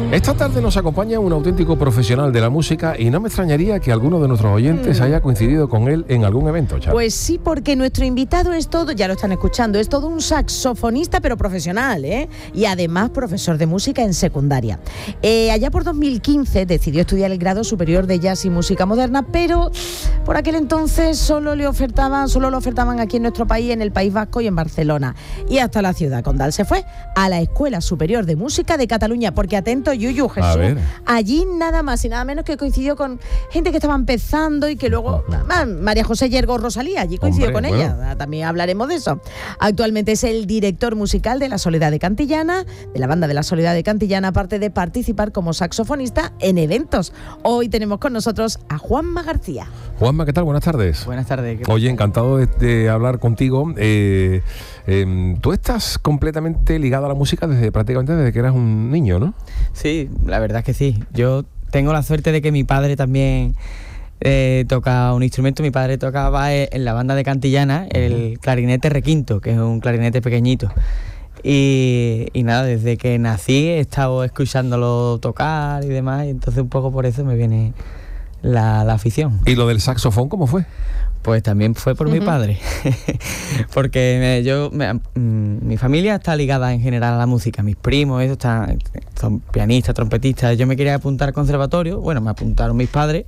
Esta tarde nos acompaña un auténtico profesional de la música y no me extrañaría que alguno de nuestros oyentes haya coincidido con él en algún evento, Charo. Pues sí, porque nuestro invitado es todo, ya lo están escuchando, es todo un saxofonista pero profesional, ¿eh? Y además profesor de música en secundaria. Allá por 2015 decidió estudiar el grado superior de jazz y música moderna, pero por aquel entonces solo lo ofertaban aquí en nuestro país, en el País Vasco y en Barcelona. Y hasta la ciudad condal se fue, a la Escuela Superior de Música de Cataluña, porque atento, Yuyu, Jesús, allí nada más y nada menos que coincidió con gente que estaba empezando y que luego, María José Yergo Rosalía, allí coincidió con ella, también hablaremos de eso. Actualmente es el director musical de la Soledad de Cantillana, de la banda de la Soledad de Cantillana, aparte de participar como saxofonista en eventos. Hoy tenemos con nosotros a Juanma García. Juanma, ¿qué tal? Buenas tardes. Buenas tardes. Oye, encantado de hablar contigo. Tú estás completamente ligado a la música prácticamente desde que eras un niño, ¿no? Sí, la verdad es que sí. Yo tengo la suerte de que mi padre también toca un instrumento. Mi padre tocaba en la banda de Cantillana el clarinete requinto, que es un clarinete pequeñito. Y nada, desde que nací he estado escuchándolo tocar y demás, y entonces un poco por eso me viene la afición. ¿Y lo del saxofón cómo fue? Pues también fue por mi padre, porque mi familia está ligada en general a la música, mis primos, son pianistas, trompetistas. Yo me quería apuntar al conservatorio, me apuntaron mis padres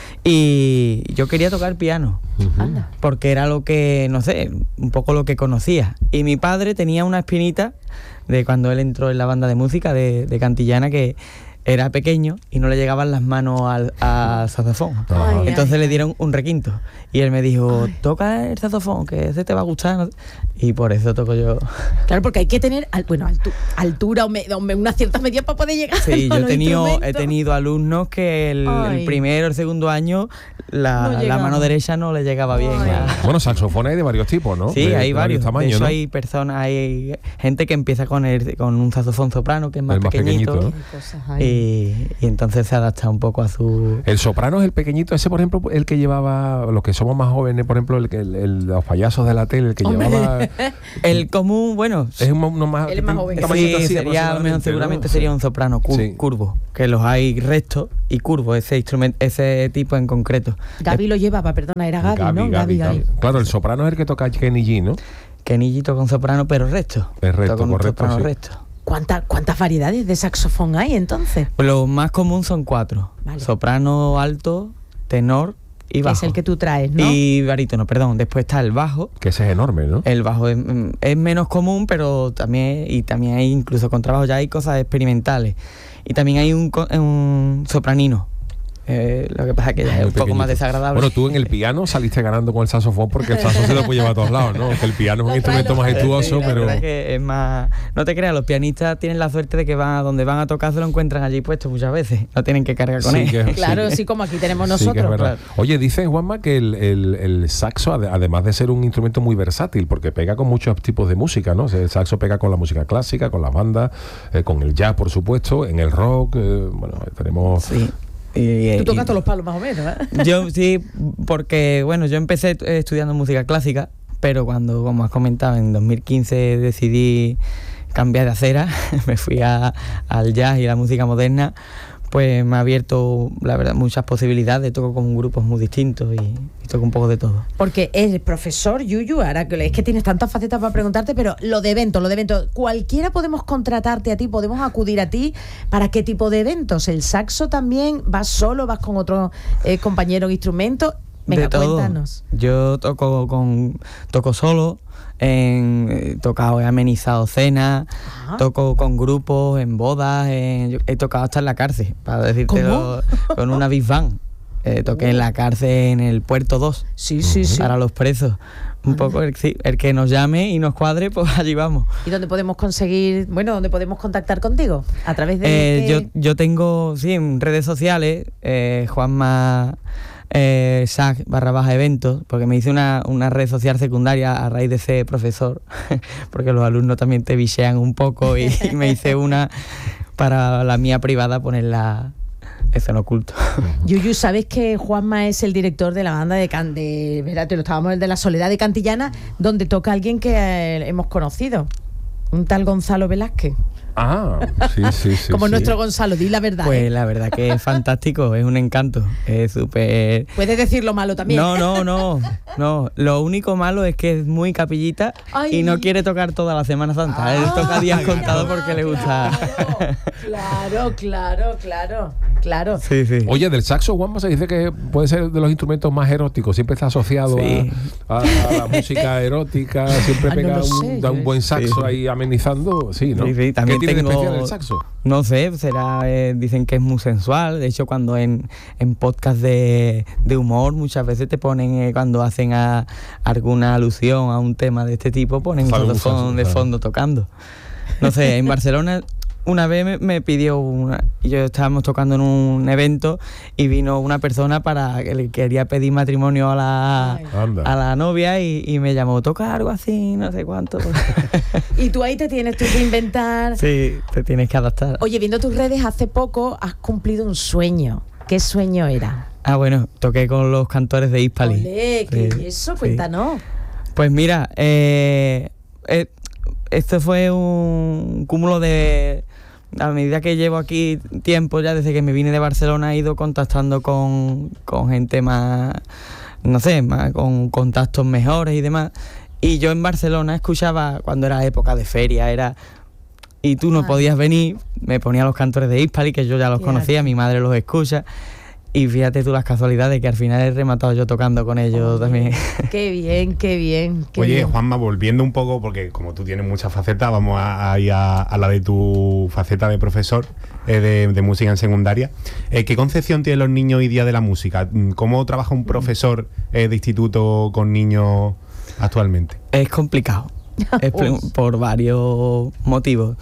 y yo quería tocar piano, porque era lo que, no sé, un poco lo que conocía. Y mi padre tenía una espinita de cuando él entró en la banda de música de Cantillana, que era pequeño y no le llegaban las manos al saxofón. Entonces le dieron un requinto y él me dijo, toca el saxofón, que ese te va a gustar. Y por eso toco yo. Claro, porque hay que tener altura o una cierta medida para poder llegar. Sí, yo he tenido alumnos que el primero, el segundo año la mano derecha no le llegaba bien. Bueno, saxofones hay de varios tipos, ¿no? Sí, hay varios tamaños, de hecho, ¿no? hay gente que empieza con un saxofón soprano, que es más pequeñito, ¿no? Y entonces se adapta un poco a su... El soprano es el pequeñito, ese por ejemplo, el que llevaba, los que somos más jóvenes, por ejemplo, los payasos de la tele, el que llevaba... El común, es uno más... Él es más joven. Sí, seguramente sería un soprano curvo, que los hay rectos y curvos, ese tipo en concreto. Gaby lo llevaba, perdona, era Gaby, ¿no? Gaby. Claro, el soprano es el que toca Kenny G, ¿no? Kenny G toca un soprano, pero recto. Es recto, correcto, sí. Recto. ¿Cuántas variedades de saxofón hay entonces? Pues lo más común son 4. Vale. Soprano, alto, tenor y bajo. Es el que tú traes, ¿no? Y barítono, perdón. Después está el bajo. Que ese es enorme, ¿no? El bajo es menos común, pero también hay, incluso con trabajo ya hay cosas experimentales. Y también hay un sopranino. Lo que pasa es que ya es un poco más desagradable. Bueno, tú en el piano saliste ganando con el saxofón, porque el saxofón se lo puede llevar a todos lados, ¿no? Que el piano es un instrumento majestuoso, pero... Es que es más... No te creas, los pianistas tienen la suerte de que donde van a tocar se lo encuentran allí puesto muchas veces. No tienen que cargar con él. Claro, sí, como aquí tenemos nosotros. Sí, claro. Oye, dice Juanma que el saxo, además de ser un instrumento muy versátil, porque pega con muchos tipos de música, ¿no? El saxo pega con la música clásica, con las bandas, con el jazz, por supuesto, en el rock, tenemos... Sí. Tú tocas todos los palos más o menos, ¿eh? Yo sí, porque yo empecé estudiando música clásica, pero cuando, como has comentado, en 2015 decidí cambiar de acera, me fui al jazz y la música moderna, pues me ha abierto, la verdad, muchas posibilidades. Toco con grupos muy distintos y toco un poco de todo. Porque el profesor Yuyu, ahora que es que tienes tantas facetas para preguntarte, pero lo de eventos, cualquiera podemos contratarte a ti, podemos acudir a ti. ¿Para qué tipo de eventos? ¿El saxo también? ¿Vas solo? ¿Vas con otro compañero de instrumento? Venga, cuéntanos. Yo toco solo, he amenizado cenas, toco con grupos, en bodas, he tocado hasta en la cárcel, para decírtelo, con una big band. Toqué en la cárcel en el Puerto 2, sí. para los presos. Un poco el que nos llame y nos cuadre, pues allí vamos. ¿Y dónde podemos dónde podemos contactar contigo? ¿A través de...? Yo tengo, en redes sociales, Juanma... /eventos, porque me hice una red social secundaria a raíz de ser profesor, porque los alumnos también te bichean un poco y me hice una para la mía privada, ponerla en oculto. Yuyu, ¿sabes que Juanma es el director de la banda de la Soledad de Cantillana, donde toca alguien que hemos conocido? Un tal Gonzalo Velázquez. Ah, sí. Como nuestro Gonzalo, di la verdad. Pues la verdad que es fantástico, es un encanto, es súper... Puedes decir lo malo también. No, lo único malo es que es muy capillita. Ay. Y no quiere tocar toda la Semana Santa. Él toca días contados porque le gusta. Claro. Sí. Oye, del saxo, Juanma, se dice que puede ser de los instrumentos más eróticos. Siempre está asociado a la música erótica. Siempre pega da un buen saxo ahí amenizando. Sí, ¿no? Sí, también ¿Qué tiene tengo, de especial el saxo? No sé, será, dicen que es muy sensual. De hecho, cuando en podcast de humor muchas veces te ponen, cuando hacen alguna alusión a un tema de este tipo, ponen de fondo tocando. No sé, en Barcelona una vez me pidió yo estábamos tocando en un evento y vino una persona para que le quería pedir matrimonio a la novia y me llamó, toca algo así, no sé cuánto. Y tú ahí te tienes tú que inventar. Sí, te tienes que adaptar. Oye, viendo tus redes, hace poco has cumplido un sueño. ¿Qué sueño era? Bueno, toqué con los cantores de Hispali. Olé, ¿qué es eso? Cuéntanos. Pues mira, esto fue un cúmulo de... A medida que llevo aquí tiempo, ya desde que me vine de Barcelona, he ido contactando con gente más, no sé, más con contactos mejores y demás. Y yo en Barcelona escuchaba, cuando era época de feria, y tú no podías venir, me ponía los cantores de Hispali, que yo ya los conocía, mi madre los escucha. Y fíjate tú las casualidades, que al final he rematado yo tocando con ellos también. Qué bien. Oye, Juanma, volviendo un poco, porque como tú tienes muchas facetas, vamos a ir a la de tu faceta de profesor de música en secundaria. ¿Qué concepción tienen los niños hoy día de la música? ¿Cómo trabaja un profesor de instituto con niños actualmente? Es complicado, por varios motivos.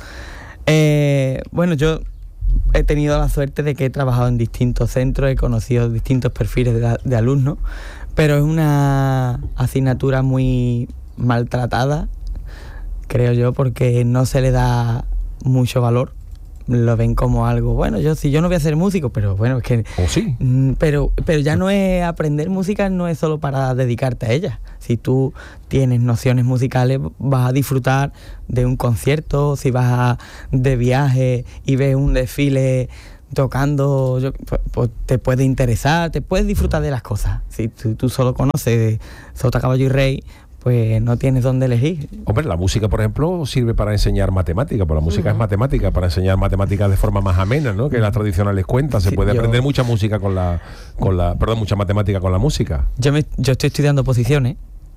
Bueno, yo he tenido la suerte de que he trabajado en distintos centros, he conocido distintos perfiles de alumnos, pero es una asignatura muy maltratada, creo yo, porque no se le da mucho valor. Lo ven como algo, bueno, yo no voy a ser músico, pero bueno, es que... ¿O sí? Pero ya no es aprender música, no es solo para dedicarte a ella. Si tú tienes nociones musicales, vas a disfrutar de un concierto. Si vas de viaje y ves un desfile tocando, pues te puede interesar, te puedes disfrutar de las cosas. Si tú solo conoces Sota, Caballo y Rey, pues no tienes dónde elegir. Hombre, la música, por ejemplo, sirve para enseñar matemática, porque la música es matemática, para enseñar matemáticas de forma más amena, ¿no? Que las tradicionales cuentas. Se puede aprender mucha música mucha matemática con la música. Yo estoy estudiando oposiciones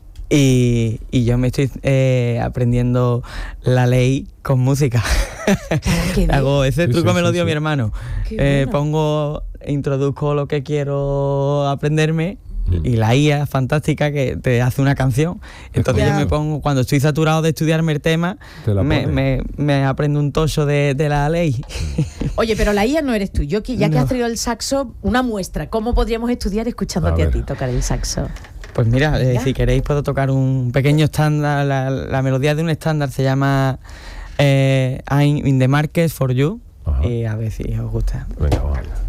y yo me estoy aprendiendo la ley con música. Hago ese truco, me lo dio mi hermano. Introduzco lo que quiero aprenderme. Y la IA fantástica que te hace una canción. Entonces yo me pongo, cuando estoy saturado de estudiarme el tema, me aprendo un tocho de la ley. Oye, pero la IA no eres tú. Ya que has traído el saxo, una muestra. ¿Cómo podríamos estudiar escuchándote a ti tocar el saxo? Pues mira, si queréis puedo tocar un pequeño estándar. La melodía de un estándar se llama I'm in the market for you. Y a ver si os gusta. Venga, vamos.